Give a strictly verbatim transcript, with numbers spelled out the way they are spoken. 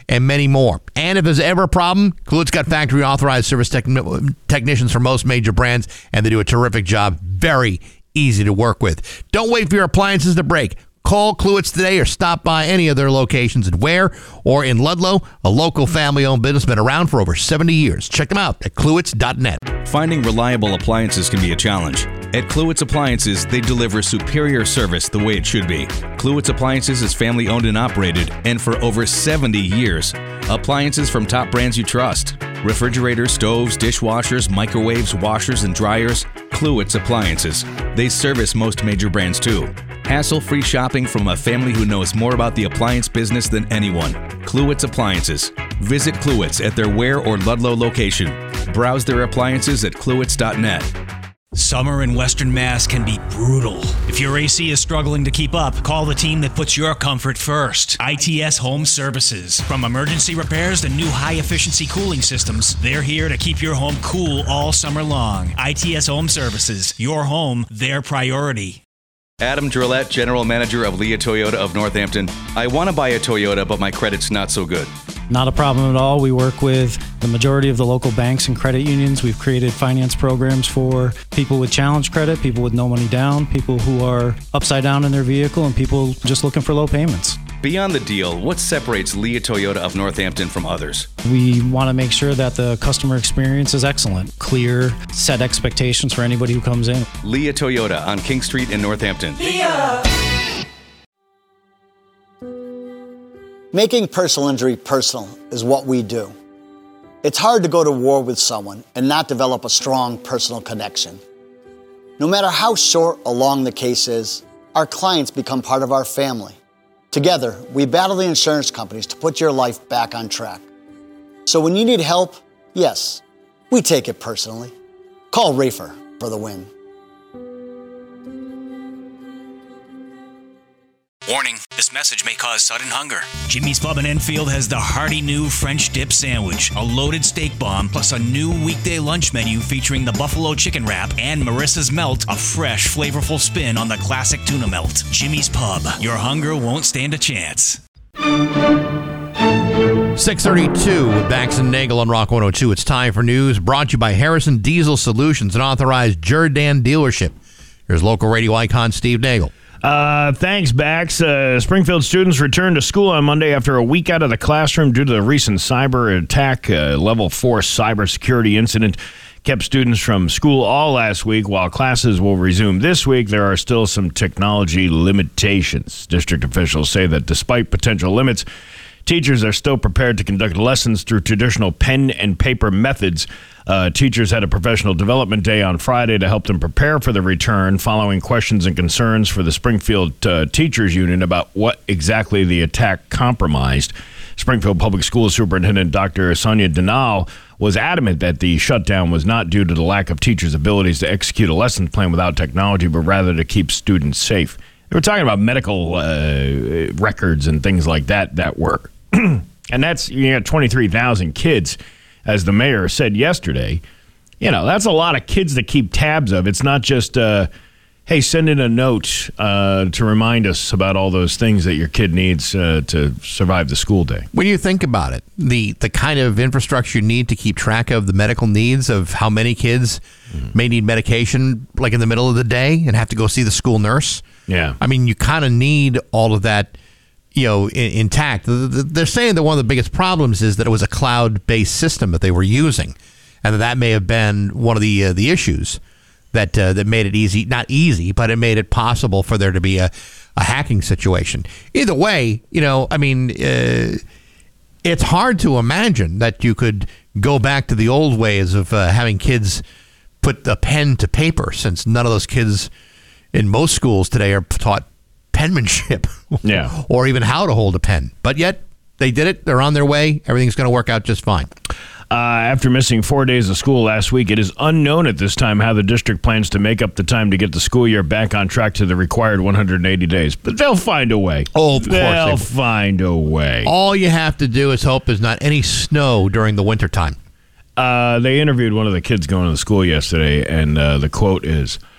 and many more. And if there's ever a problem, Cluett's got factory authorized service techni- technicians for most major brands, and they do a terrific job. Very easy to work with. Don't wait for your appliances to break. Call Cluett's today or stop by any of their locations in Ware or in Ludlow, a local family-owned business been around for over seventy years. Check them out at Cluett's dot net. Finding reliable appliances can be a challenge. At Cluett's Appliances, they deliver superior service the way it should be. Cluett's Appliances is family-owned and operated, and for over seventy years. Appliances from top brands you trust. Refrigerators, stoves, dishwashers, microwaves, washers, and dryers. Cluett's Appliances. They service most major brands too. Hassle-free shopping from a family who knows more about the appliance business than anyone. Cluett's Appliances. Visit Cluett's at their Ware or Ludlow location. Browse their appliances at Cluett's dot net. Summer in Western Mass can be brutal. If your A C is struggling to keep up, call the team that puts your comfort first. I T S Home Services. From emergency repairs to new high-efficiency cooling systems, they're here to keep your home cool all summer long. I T S Home Services. Your home, their priority. Adam Drillette, General Manager of Leah Toyota of Northampton. I want to buy a Toyota, but my credit's not so good. Not a problem at all. We work with the majority of the local banks and credit unions. We've created finance programs for people with challenge credit, people with no money down, people who are upside down in their vehicle, and people just looking for low payments. Beyond the deal, what separates Leah Toyota of Northampton from others? We want to make sure that the customer experience is excellent, clear, set expectations for anybody who comes in. Leah Toyota on King Street in Northampton. Leah! Making personal injury personal is what we do. It's hard to go to war with someone and not develop a strong personal connection. No matter how short or long the case is, our clients become part of our family. Together, we battle the insurance companies to put your life back on track. So when you need help, yes, we take it personally. Call Rafer for the win. Warning, this message may cause sudden hunger. Jimmy's Pub in Enfield has the hearty new French dip sandwich, a loaded steak bomb, plus a new weekday lunch menu featuring the buffalo chicken wrap and Marissa's Melt, a fresh, flavorful spin on the classic tuna melt. Jimmy's Pub, your hunger won't stand a chance. six thirty-two with Bax and Nagel on Rock one oh two. It's time for news brought to you by Harrison Diesel Solutions, an authorized Jordan dealership. Here's local radio icon Steve Nagel. Uh, thanks, Bax. Uh, Springfield students returned to school on Monday after a week out of the classroom due to the recent cyber attack. Uh, level four cybersecurity incident kept students from school all last week. While classes will resume this week, there are still some technology limitations. District officials say that despite potential limits, teachers are still prepared to conduct lessons through traditional pen and paper methods. Uh, teachers had a professional development day on Friday to help them prepare for the return, following questions and concerns for the Springfield uh, Teachers Union about what exactly the attack compromised. Springfield Public School Superintendent Doctor Sonia Denal was adamant that the shutdown was not due to the lack of teachers' abilities to execute a lesson plan without technology, but rather to keep students safe. They were talking about medical uh, records and things like that that work. And that's, you know, twenty-three thousand kids, as the mayor said yesterday. You know, that's a lot of kids to keep tabs of. It's not just, uh, hey, send in a note uh, to remind us about all those things that your kid needs uh, to survive the school day. When you think about it, the, the kind of infrastructure you need to keep track of the medical needs of how many kids mm. may need medication, like in the middle of the day, and have to go see the school nurse. Yeah. I mean, you kind of need all of that, you know, in, intact. They're saying that one of the biggest problems is that it was a cloud-based system that they were using, and that, that may have been one of the uh, the issues that uh, that made it easy, not easy, but it made it possible for there to be a, a hacking situation. Either way, you know, I mean, uh, it's hard to imagine that you could go back to the old ways of uh, having kids put a pen to paper, since none of those kids in most schools today are taught penmanship, yeah, or even how to hold a pen. But yet they did it. They're on their way. Everything's going to work out just fine. Uh, after missing four days of school last week, it is unknown at this time how the district plans to make up the time to get the school year back on track to the required one hundred eighty days. But they'll find a way. Oh, of course they'll they find a way. All you have to do is hope there's not any snow during the wintertime. Uh, they interviewed one of the kids going to the school yesterday, and uh, the quote is,